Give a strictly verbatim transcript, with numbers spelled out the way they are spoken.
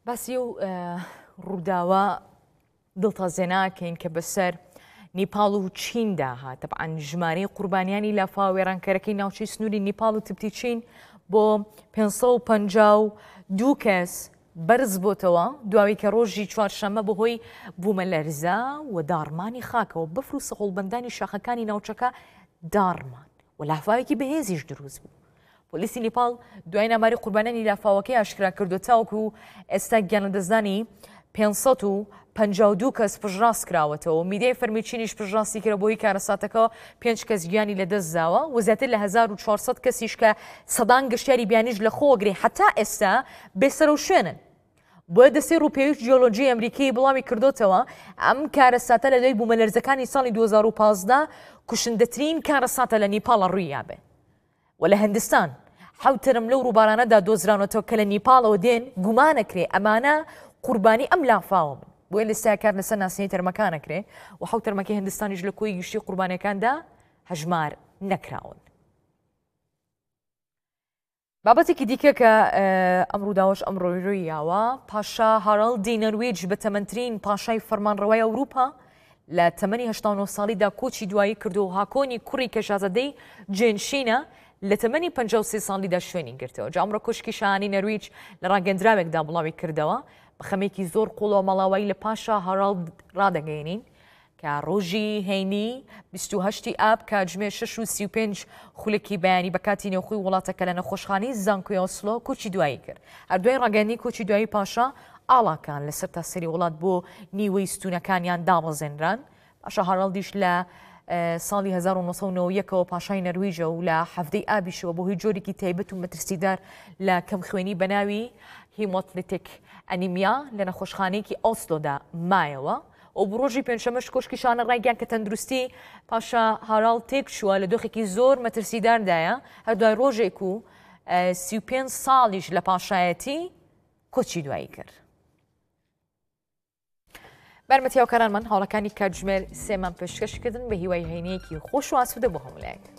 باسی و ڕووداوە دڵتەزێناکەین کە بەسەر نیپاڵ و چیندا هات. طبعاً ژمارەی قوربانیانی لافاوە وێرانکەرەکەی ناوچەی سنووری نیپاڵ و تبتی چین بۆ پێنج سەد و پەنجاو و دوو کەس بەرز بۆتەوە دواوی کە ڕۆژی چوارشەممە بەهۆی بوومە لەرزە و داڕمانی خاکەوە بەفر و سەهۆڵبەندانی شاخەکانی ناوچەکە داڕمان و لافاوێکی بەهێزیش دروست بوو. پۆلیسی نیپاڵ دوای ناماری قوربانیانی لافاوەکەی ئاشکرا کردو تاوەکو ئێستا گیانەدەستدانی پێنج سەد و پەنجاو و دوو کەس پژڕاست کراوەتەوە. میدیای فەرمی چینیش پژڕاستی کرا بۆی کارەساتەکە پێنج کەس گیانی لەدەست داوە و زیاتر لە هەزار و چوارسەد کەسیش کە سەدان گەشتیاری بیانیش لە خۆگری حتا ئێستا بێسەرە و شوێنن. بۆیە دەستەی ڕووپێویست جیۆلۆجی ئەمریکی بڵاوی کردوتەوە ئەم کارەساتە لە دوای بوومەلەرزەکانی ساڵی دوو هەزار و پانزدە کوشندەترین کارەساتە لە نیپاڵە ڕووی یابێ. و لە هەندستان حەوت تەرم لەو ڕووبارانەدا دۆزرانەوە کە لە نیپاڵەوە دێن گومانەکرێ ئەمانە قوربانی ئەم لافاوە بن. بۆیە لەستای کار لەسەر ناسینەی تەرمەکانەکرێ و حەوت تەرمەکەی هەندستانیش لە کۆی گشتی قوربانیەکاندا هەژمار نەکراون. بابەتێکی دیکە کە ئەم ڕووداوەش ئەم ڕۆیڕۆی یاوە پاشا هارالدی نەروێج بە تەمەنترین پاشای فەرمانڕەوای ئەوروپا لە تەمەنی هەشتا و نۆ ساڵیدا کۆچی دوایی کردو و هاکۆنی کوڕی کە شازادەی جێنشینە لە تەمەنی پەنجا و سێ ساڵیدا شوێنی گرتەوە. جا ئەمڕۆ کۆشکی شایانی نەرویج لە ڕاگەندراوێکدا بڵاوی کردەوە بە خەمێکی زۆر قوڵ و مەڵاوایی لە پاشا هارالد ڕادەگەێنین کە ڕۆژی هەینی بیست و هەشتی ئاب کاتژمێر شەش و سی و پێنج خولێکی بەیانی بە کاتی نێوخۆی وڵاتەکە لە نەخۆشخانەی زانکۆی ئۆسلۆ کۆچی دوایی کرد. هەردوای ڕاگەاندنی کۆچی دوایی پاشا ئاڵاکان لەسەر تاسەری وڵات بۆ نیوەی ستوونەکانیان دابەزێنران. پاشا هارالدیش لە ساڵی هەزار و نۆ سەد و نۆ و یەکەوە پاشای نەرویجە و لە هەفتەی ئابیشەوە بۆ هۆی جۆرێکی تایبەت و مەترسیدار لە کەم خوێنی بەناوی هیمۆتلیتیک ئەنیمیا لە نەخۆشخانەیەکی ئۆسلۆدا مایەوە و بۆ ڕۆژی پێنجشەمەش کۆشکی شانە ڕایگەیان کە تەندروستی پاشا هاراڵد تێک چووە لە دۆخێکی زۆر مەترسیداردایە هەردوای ڕۆژێک و سی و پێنج ساڵیش لە پاشایەتی کۆچی دوایی کرد. بەرمەتیاوکارانمان هەوڵەکانی کاتژمێر سێمان پێشکەشکردن بە هیوای هەینەیەکی خۆش و ئاسوودە بۆ هەمولایەک.